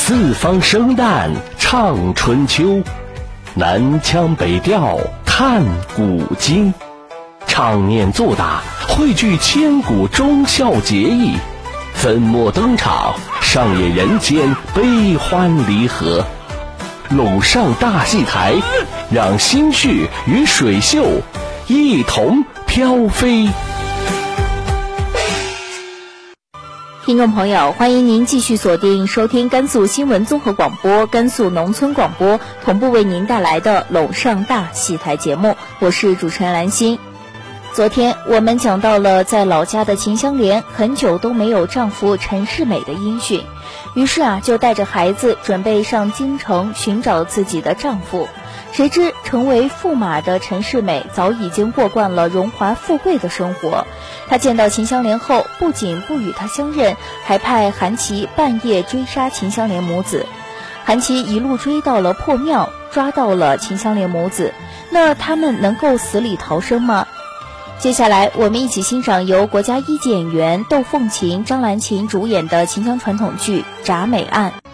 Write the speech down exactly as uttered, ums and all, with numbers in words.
四方生旦唱春秋，南腔北调看古今，唱念做打汇聚千古忠孝节义，粉墨登场上演人间悲欢离合。陇上大戏台，让心绪与水袖一同飘飞。 听众朋友，欢迎您继续锁定收听甘肃新闻综合广播、甘肃农村广播同步为您带来的陇上大戏台节目，我是主持人兰心。昨天我们讲到了在老家的秦香莲很久都没有丈夫陈世美的音讯，于是啊就带着孩子准备上京城寻找自己的丈夫。谁知成为驸马的陈世美早已经过惯了荣华富贵的生活，他见到秦香莲后不仅不与她相认，还派韩琦半夜追杀秦香莲母子。韩琦一路追到了破庙，抓到了秦香莲母子，那他们能够死里逃生吗？接下来我们一起欣赏由国家一级演员窦凤琴、张兰琴主演的秦腔传统剧《铡美案》。